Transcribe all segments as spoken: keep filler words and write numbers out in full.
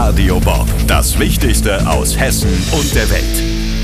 Radio Bob. Das Wichtigste aus Hessen und der Welt.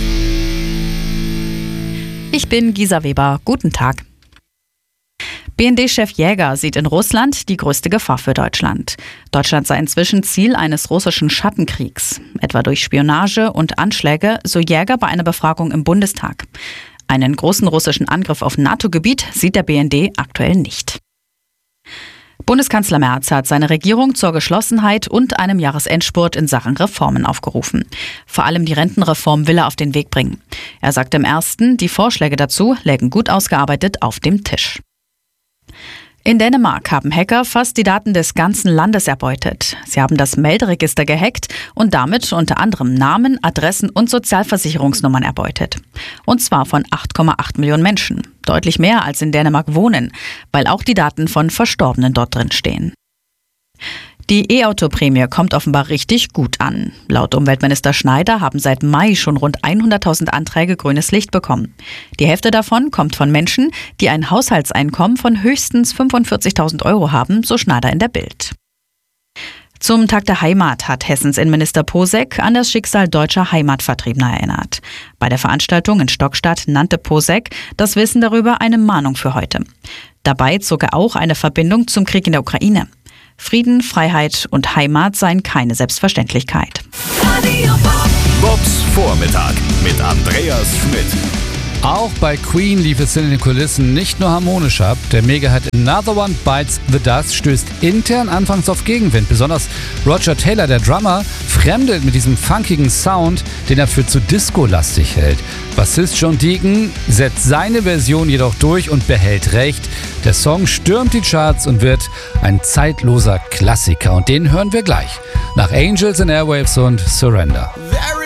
Ich bin Gisa Weber. Guten Tag. B N D-Chef Jäger sieht in Russland die größte Gefahr für Deutschland. Deutschland sei inzwischen Ziel eines russischen Schattenkriegs, etwa durch Spionage und Anschläge, so Jäger bei einer Befragung im Bundestag. Einen großen russischen Angriff auf NATO-Gebiet sieht der B N D aktuell nicht. Bundeskanzler Merz hat seine Regierung zur Geschlossenheit und einem Jahresendspurt in Sachen Reformen aufgerufen. Vor allem die Rentenreform will er auf den Weg bringen. Er sagte im ersten, die Vorschläge dazu lägen gut ausgearbeitet auf dem Tisch. In Dänemark haben Hacker fast die Daten des ganzen Landes erbeutet. Sie haben das Melderegister gehackt und damit unter anderem Namen, Adressen und Sozialversicherungsnummern erbeutet. Und zwar von acht Komma acht Millionen Menschen. Deutlich mehr als in Dänemark wohnen, weil auch die Daten von Verstorbenen dort drin stehen. Die E-Auto-Prämie kommt offenbar richtig gut an. Laut Umweltminister Schneider haben seit Mai schon rund hunderttausend Anträge grünes Licht bekommen. Die Hälfte davon kommt von Menschen, die ein Haushaltseinkommen von höchstens fünfundvierzigtausend Euro haben, so Schneider in der Bild. Zum Tag der Heimat hat Hessens Innenminister Posek an das Schicksal deutscher Heimatvertriebener erinnert. Bei der Veranstaltung in Stockstadt nannte Posek das Wissen darüber eine Mahnung für heute. Dabei zog er auch eine Verbindung zum Krieg in der Ukraine. Frieden, Freiheit und Heimat seien keine Selbstverständlichkeit. Bobs Vormittag mit Andreas Schmidt. Auch bei Queen lief es in den Kulissen nicht nur harmonisch ab. Der Mega-Hit Another One Bites the Dust stößt intern anfangs auf Gegenwind. Besonders Roger Taylor, der Drummer, fremdelt mit diesem funkigen Sound, den er für zu disco-lastig hält. Bassist John Deacon setzt seine Version jedoch durch und behält recht. Der Song stürmt die Charts und wird ein zeitloser Klassiker. Und den hören wir gleich. Nach Angels and Airwaves und Surrender. There